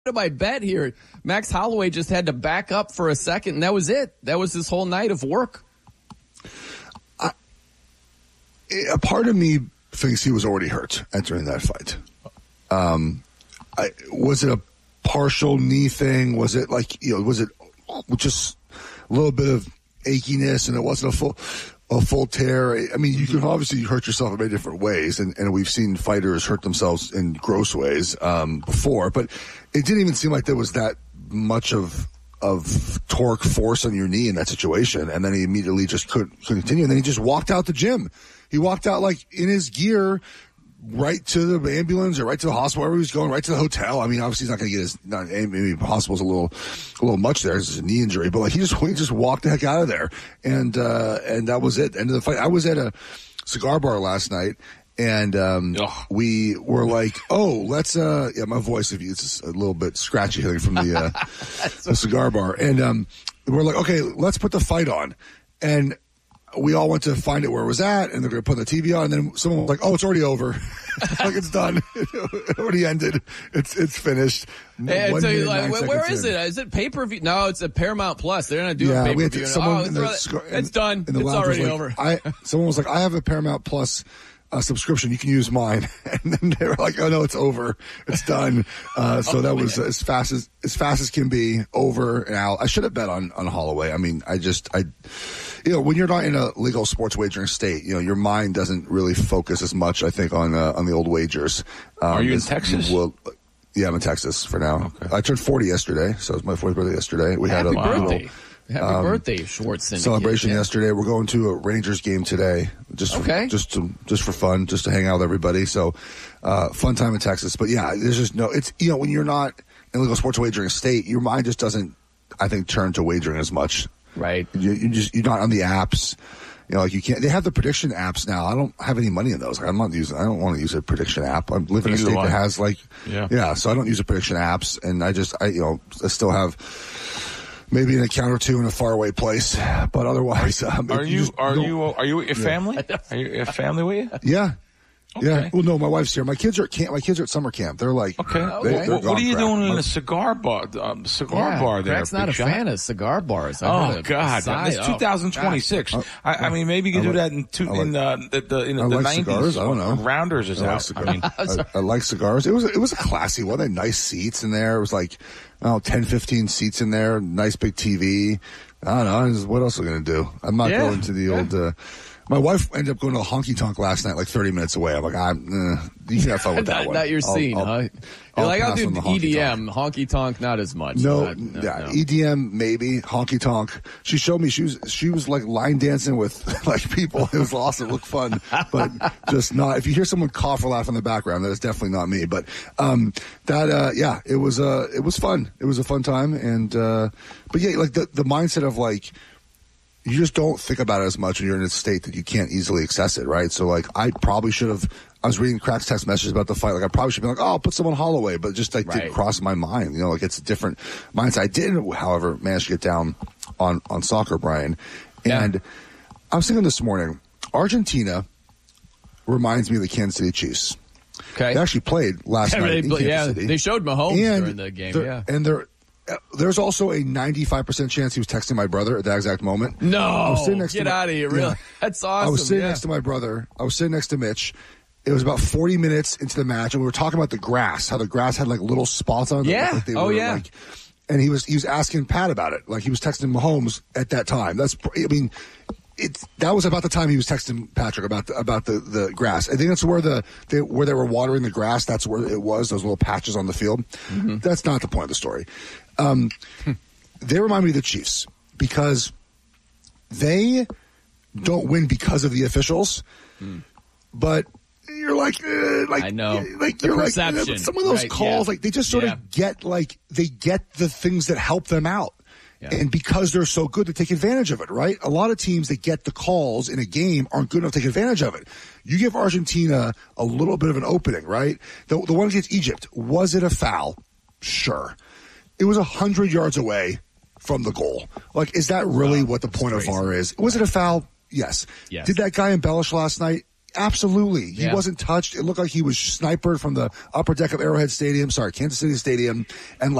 my bet here. Max Holloway just had to back up for a second, and that was it. That was his whole night of work. A part of me thinks he was already hurt entering that fight. Was it a partial knee thing? Was it was it just a little bit of achiness and it wasn't a full tear? I mean, you can obviously hurt yourself in many different ways, and we've seen fighters hurt themselves in gross ways before, but it didn't even seem like there was that much of torque force on your knee in that situation, and then he immediately just couldn't continue, and then he just walked out the gym. He walked out like in his gear, right to the ambulance or right to the hospital, wherever he was going, right to the hotel. I mean, obviously he's not going to get maybe the hospital's a little much there. It's a knee injury, but like he just walked the heck out of there. And that was it. End of the fight. I was at a cigar bar last night and, we were like, let's, my voice, if you, it's a little bit scratchy here from the cigar bar. And, we're like, okay, let's put the fight on. And, we all went to find it where it was at, and they're going to put the TV on, and then someone was like, it's already over. Like, it's done. It already ended. It's finished. Hey, where is it? Is it pay-per-view? No, it's a Paramount Plus. They're not doing pay-per-view. It's done. It's already over. Someone was like, I have a Paramount Plus subscription. You can use mine. And then they were like, oh, no, it's over. It's done. So that was as fast as can be, over and out. I should have bet on Holloway. I mean, when you're not in a legal sports wagering state, your mind doesn't really focus as much, I think, on the old wagers. Are you in Texas? Yeah, I'm in Texas for now. Okay. I turned 40 yesterday, so it was my 4th birthday yesterday. We had a birthday. Happy birthday, Schwartz Syndicate. Celebration yesterday. We're going to a Rangers game today, just for fun, just to hang out with everybody. So, fun time in Texas. But yeah, there's just when you're not in a legal sports wagering state, your mind just doesn't, I think, turn to wagering as much. Right. You're not on the apps. You can't. They have the prediction apps now. I don't have any money in those. I don't want to use a prediction app. I live in a state that has so I don't use a prediction apps, and I still have maybe an account or two in a faraway place, but otherwise, are you with your family? Are you a family with you? Yeah. Okay. Yeah. Well, no, my wife's here. My kids are at summer camp. They're like, okay. What are you doing in a cigar bar? Bar there. Crack's not a fan of cigar bars. God, it's 2026. I mean, maybe you can do that in the 90s. Cigars. I don't know. Rounders is out. I like cigars. It was a classy one. They had nice seats in there. It was like 10, 15 seats in there. Nice big TV. I don't know. What else are we gonna do? I'm not going to the old. My wife ended up going to a honky tonk last night, like 30 minutes away. I'm like, you can have fun with that one. Not your scene, huh? I'll do EDM, honky tonk, not as much. No, EDM maybe, honky tonk. She showed me she was like line dancing with like people. It was awesome, it looked fun, but just not. If you hear someone cough or laugh in the background, that is definitely not me. But it was fun. It was a fun time, and but yeah, like the mindset of like, you just don't think about it as much when you're in a state that you can't easily access it, right? So, like, I was reading Crack's text messages about the fight. Like, I probably should be like, I'll put someone Holloway, but just like didn't cross my mind. Like it's a different mindset. I did, however, manage to get down on soccer, Brian. And I was thinking this morning, Argentina reminds me of the Kansas City Chiefs. Okay. They actually played last night in Kansas City. They showed Mahomes during the game, And there's also a 95% chance he was texting my brother at that exact moment. No, I was sitting next get out of here, really? Yeah. That's awesome. I was sitting next to my brother. I was sitting next to Mitch. It was about 40 minutes into the match, and we were talking about the grass, how the grass had like little spots on it. Yeah. And he was asking Pat about it. Like he was texting Mahomes at that time. That was about the time he was texting Patrick about the grass. I think that's where they were watering the grass. That's where it was, those little patches on the field. Mm-hmm. That's not the point of the story. They remind me of the Chiefs because they don't win because of the officials, but you're like, I know, like you're perception. Like some of those calls, like they just sort of get the things that help them out. Yeah. And because they're so good, they take advantage of it, right? A lot of teams that get the calls in a game aren't good enough to take advantage of it. You give Argentina a little bit of an opening, right? The one against Egypt, was it a foul? Sure. It was 100 yards away from the goal. Like, is that really what the point of VAR is? Was it a foul? Yes. Did that guy embellish last night? Absolutely. He wasn't touched. It looked like he was snipered from the upper deck of Kansas City Stadium, and